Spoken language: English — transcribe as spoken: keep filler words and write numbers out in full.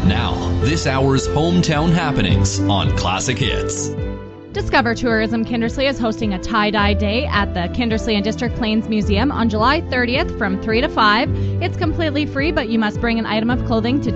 Now, this hour's hometown happenings on Classic Hits. Discover Tourism Kindersley is hosting a tie-dye day at the Kindersley and District Plains Museum on July thirtieth from three to five. It's completely free, but you must bring an item of clothing to